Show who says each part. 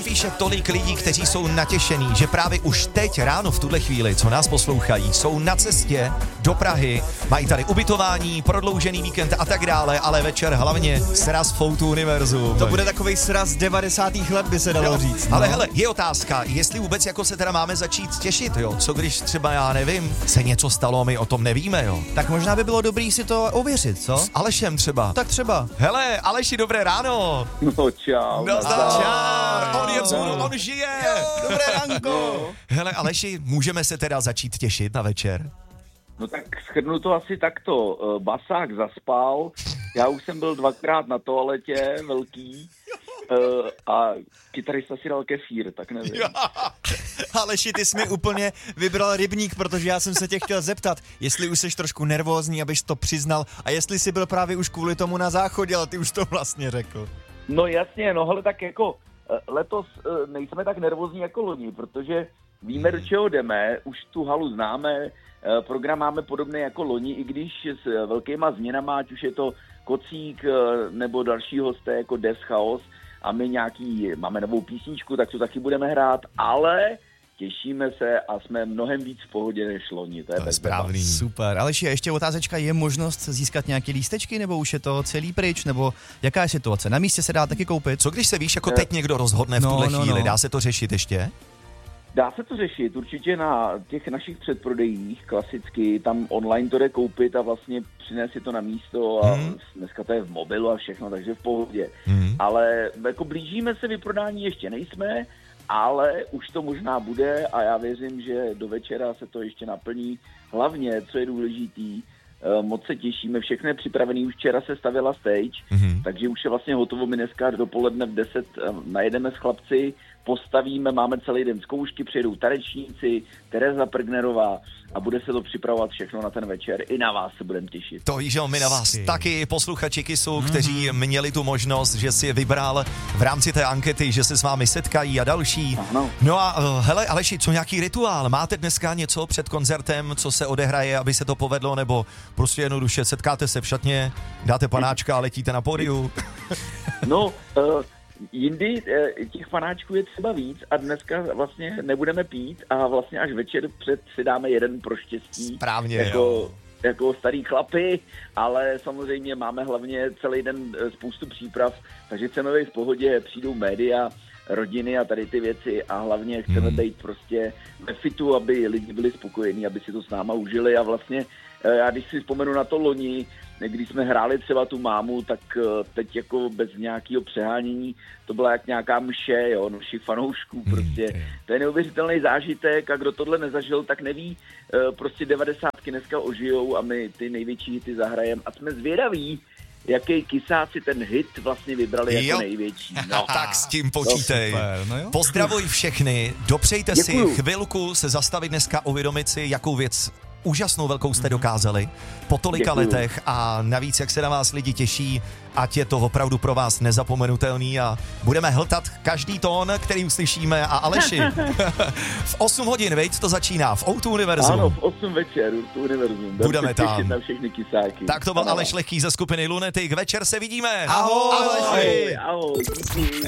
Speaker 1: píše tolik lidí, kteří jsou natěšení, že právě už teď ráno v tuhle chvíli, co nás poslouchají, jsou na cestě do Prahy, mají tady ubytování, prodloužený víkend a tak dále, ale večer hlavně sraz v O2 Univerzu.
Speaker 2: To bude takovej sraz 90. let, by se dalo říct.
Speaker 1: Ale hele, je otázka, jestli vůbec jako se teda máme začít těšit, jo? Co když třeba, já nevím, se něco stalo a my o tom nevíme, jo?
Speaker 2: Tak možná by bylo dobrý si to ověřit, co?
Speaker 1: S Alešem třeba.
Speaker 2: Tak třeba.
Speaker 1: Hele, Aleši, dobré ráno.
Speaker 3: No čau.
Speaker 1: No čau. On je vzhůru, on žije.
Speaker 2: Dobré ránko.
Speaker 1: Hele, Aleši, můžeme se teda začít těšit na večer?
Speaker 3: No tak shrnu to asi takto. Basák zaspal, já už jsem byl 2krát na toaletě, velký, a kytarista si dal kefír, tak nevím.
Speaker 2: Aleši, ty jsi mi úplně vybral rybník, protože já jsem se tě chtěl zeptat, jestli už jsi trošku nervózní, abys to přiznal, a jestli jsi byl právě už kvůli tomu na záchodě, ale ty už to vlastně řekl.
Speaker 3: No jasně, no hele, tak jako letos nejsme tak nervózní jako loni, protože víme, do čeho jdeme, už tu halu známe, program máme podobný jako loni, i když s velkýma změnama, ať už je to Kocík nebo další hosté jako Des Chaos, a my máme novou písničku, tak to taky budeme hrát, ale těšíme se a jsme mnohem víc v pohodě než loni. To je
Speaker 1: správný.
Speaker 2: Super. Aleši, ještě otázečka, je možnost získat nějaké lístečky, nebo už je to celý pryč, nebo jaká je situace? Na místě se dá taky koupit?
Speaker 1: Co když se víš, jako teď někdo rozhodne v tuhle chvíli, dá se to řešit ještě?
Speaker 3: Dá se to řešit, určitě na těch našich předprodejích, klasicky, tam online to jde koupit a vlastně přinést si to na místo a dneska to je v mobilu a všechno, takže v pohodě. Ale jako blížíme se vyprodání, ještě nejsme, ale už to možná bude a já věřím, že do večera se to ještě naplní. Hlavně, co je důležitý, moc se těšíme, všechno je připravený, už včera se stavěla stage, takže už je vlastně hotovo, my dneska dopoledne v 10 najedeme s chlapci, postavíme, máme celý den zkoušky, přijedou tanečníci, Tereza Prgnerová a bude se to připravovat všechno na ten večer. I na vás se budeme těšit.
Speaker 1: To víš, že my na vás taky, posluchači Kissu, kteří měli tu možnost, že si je vybral v rámci té ankety, že se s vámi setkají a další.
Speaker 3: Ano.
Speaker 1: No a hele, Aleši, co nějaký rituál? Máte dneska něco před koncertem, co se odehraje, aby se to povedlo, nebo prostě jednoduše setkáte se v šatně, dáte panáčka a letíte na pódiu?
Speaker 3: No, jindy těch panáčků je třeba víc a dneska vlastně nebudeme pít a vlastně až večer před si dáme jeden pro štěstí.
Speaker 1: Správně,
Speaker 3: jako starý chlapy, ale samozřejmě máme hlavně celý den spoustu příprav, takže chceme být v pohodě, přijdou média, rodiny a tady ty věci a hlavně chceme být prostě ve fitu, aby lidi byli spokojení, aby si to s náma užili a vlastně já když si vzpomenu na to loni, když jsme hráli třeba tu mámu, tak teď jako bez nějakého přehánění, to byla jak nějaká mše, jo, našich fanoušků, prostě to je neuvěřitelný zážitek a kdo tohle nezažil, tak neví, prostě 90 dneska ožijou a my ty největší hity zahrajeme a jsme zvědaví, jaký Kissáci ten hit vlastně vybrali jako největší. No.
Speaker 1: Tak s tím počítej.
Speaker 2: No
Speaker 1: Pozdravuj všechny, dopřejte si chvilku se zastavit dneska, uvědomit si, jakou věc úžasnou velkou jste dokázali po tolika letech a navíc, jak se na vás lidi těší, ať je to opravdu pro vás nezapomenutelný a budeme hltat každý tón, který uslyšíme a Aleši, v 8 hodin, veď, to začíná v O2 Univerzu.
Speaker 3: Ano, v 8 večer, v Univerzum.
Speaker 1: Budeme tam.
Speaker 3: Na všechny Kissáky.
Speaker 1: Tak to byl Aleš Lehký ze skupiny Lunatic, večer se vidíme.
Speaker 2: Ahoj!
Speaker 3: Ahoj, ahoj, díky.